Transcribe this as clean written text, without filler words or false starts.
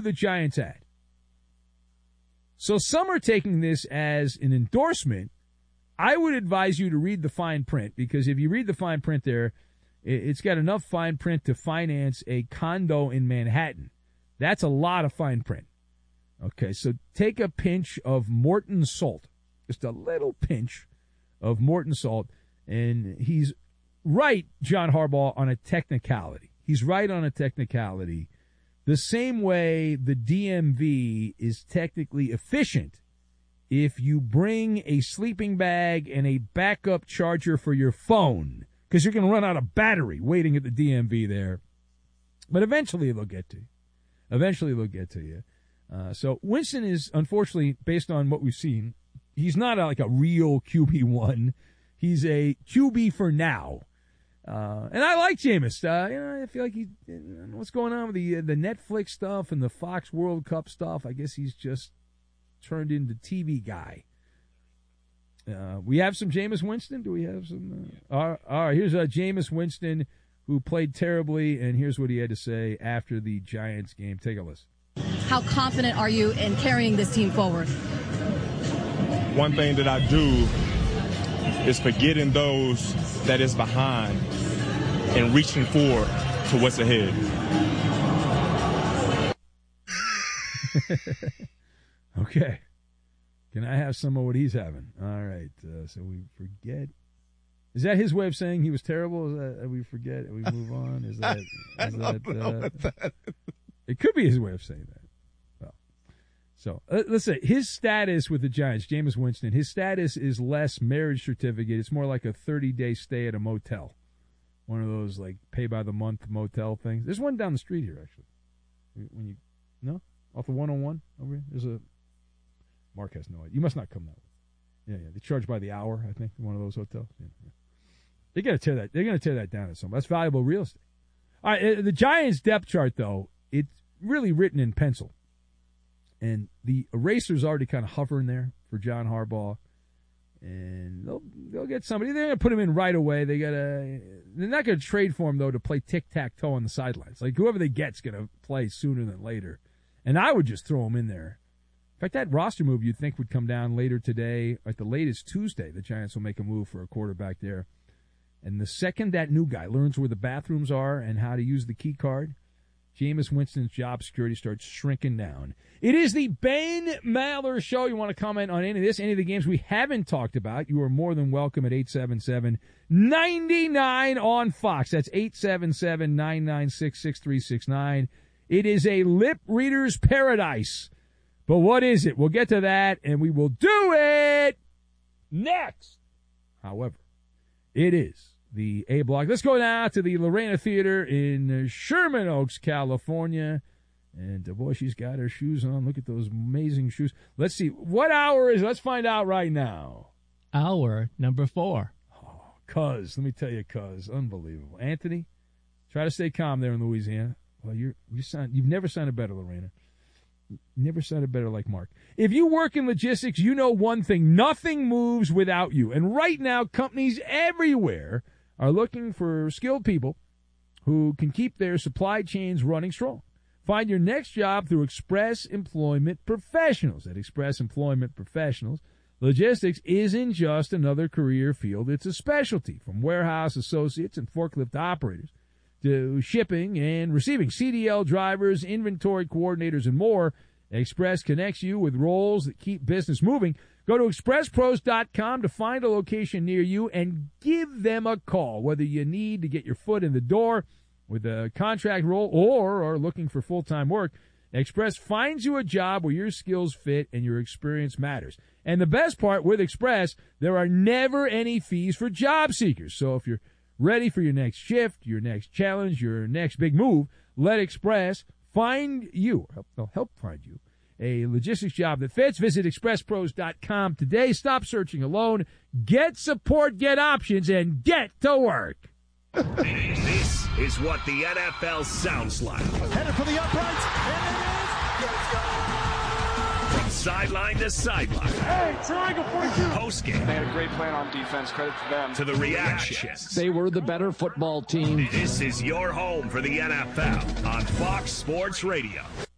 the Giants had. So some are taking this as an endorsement. I would advise you to read the fine print, because if you read the fine print there, it's got enough fine print to finance a condo in Manhattan. That's a lot of fine print. Okay, so take a pinch of Morton salt, just a little pinch of Morton salt, and he's right, John Harbaugh, on a technicality. He's right on a technicality. The same way the DMV is technically efficient if you bring a sleeping bag and a backup charger for your phone, because you're going to run out of battery waiting at the DMV there. But eventually they'll get to you. So Winston is, unfortunately, based on what we've seen, he's not like a real QB1. He's a QB for now. And I like Jameis. I feel like what's going on with the Netflix stuff and the Fox World Cup stuff. I guess he's just turned into TV guy. We have some Jameis Winston. Do we have some? All right, here's Jameis Winston, who played terribly, and here's what he had to say after the Giants game. Take a listen. How confident are you in carrying this team forward? One thing that I do is forgetting those that is behind and reaching forward to what's ahead. Okay. Can I have some of what he's having? All right. So we forget. Is that his way of saying he was terrible? Is that we forget and we move on? Is that? It could be his way of saying that. Well, so let's say his status with the Giants, Jameis Winston, his status is less marriage certificate. It's more like a 30-day stay at a motel. One of those like pay-by-the-month motel things. There's one down the street here, actually. Off the 101 over here? There's a... Mark has no idea. You must not come that way. Yeah. They charge by the hour, I think, one of those hotels. Yeah. They're going to tear that down at some. That's valuable real estate. All right, the Giants depth chart, though, it's really written in pencil. And the eraser's already kind of hovering there for John Harbaugh. And they'll get somebody. They're going to put him in right away. They're not going to trade for him, though, to play tic-tac-toe on the sidelines. Like, whoever they get's going to play sooner than later. And I would just throw him in there. In fact, that roster move you'd think would come down later today. At the latest Tuesday, the Giants will make a move for a quarterback there. And the second that new guy learns where the bathrooms are and how to use the key card, Jameis Winston's job security starts shrinking down. It is the Bane Maller Show. You want to comment on any of this, any of the games we haven't talked about, you are more than welcome at 877-99 on Fox. That's 877-996-6369. It is a lip reader's paradise. But what is it? We'll get to that, and we will do it next. However, it is the A Block. Let's go now to the Lorena Theater in Sherman Oaks, California. And, boy, she's got her shoes on. Look at those amazing shoes. Let's see. What hour is it? Let's find out right now. Hour number 4. Oh, Cuz. Let me tell you, Cuz. Unbelievable. Anthony, try to stay calm there in Louisiana. Well, you've never sounded better, Lorena. Never sounded better like Mark. If you work in logistics, you know one thing. Nothing moves without you. And right now, companies everywhere are looking for skilled people who can keep their supply chains running strong. Find your next job through Express Employment Professionals. At Express Employment Professionals, logistics isn't just another career field. It's a specialty. From warehouse associates and forklift operators to shipping and receiving, CDL drivers, inventory coordinators, and more, Express connects you with roles that keep business moving. Go to expresspros.com to find a location near you and give them a call, whether you need to get your foot in the door with a contract role or are looking for full-time work. Express finds you a job where your skills fit and your experience matters. And the best part with Express, there are never any fees for job seekers. So if you're ready for your next shift, your next challenge, your next big move, let Express find you, help find you, a logistics job that fits. Visit expresspros.com today. Stop searching alone. Get support, get options, and get to work. This is what the NFL sounds like. Headed for the uprights, and it is. From sideline to sideline. Hey, triangle 42. Postgame. They had a great plan on defense. Credit to them. To the reactions. They were the better football team. This is your home for the NFL on Fox Sports Radio.